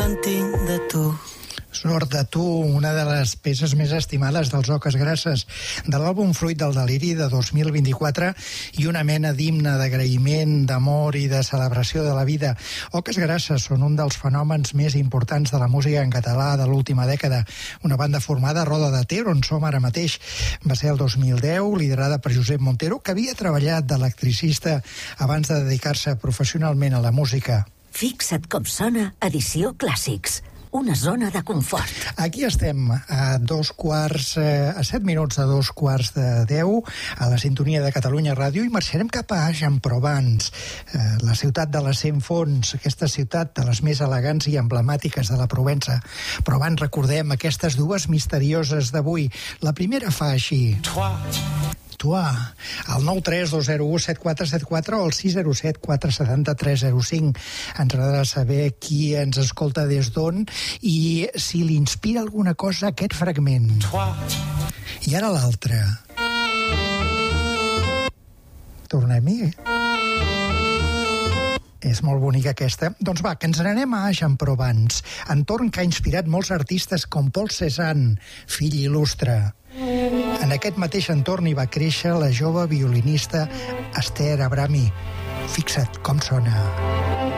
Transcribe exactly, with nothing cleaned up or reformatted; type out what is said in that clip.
en tinc de tu. Sort de tu, una de les peces més estimades dels Oques Grasses, de l'àlbum Fruit del Deliri de dos mil vint-i-quatre, i una mena d'himne d'agraïment, d'amor i de celebració de la vida. Oques Grasses són un dels fenòmens més importants de la música en català de l'última dècada. Una banda formada a Roda de Ter, on som ara mateix. Va ser el dos mil deu, liderada per Josep Montero, que havia treballat d'electricista abans de dedicar-se professionalment a la música. Fixa't com sona Edició Clàssics. Una zona de confort. Aquí estem a dos quarts, eh, a set minuts de dos quarts de deu, a la sintonia de Catalunya Ràdio, i marxarem cap a Aix-en-Provence, eh, la ciutat de les cent fonts, aquesta ciutat de les més elegants i emblemàtiques de la Provença. Però abans recordem aquestes dues misterioses d'avui. La primera fa així. Toi, al nou tres dos zero u set quatre set quatre o al sis zero set quatre set tres zero cinc. Ens agradarà saber qui ens escolta des d'on i si li inspira alguna cosa aquest fragment. I ara l'altre. Tornem-hi. És molt bonica aquesta. Doncs va, que ens n'anem a Aix-en-Provence, entorn que ha inspirat molts artistes com Paul Cézanne, fill il·lustre. En aquest mateix entorn hi va créixer la jove violinista Esther Abrami. Fixa't com sona.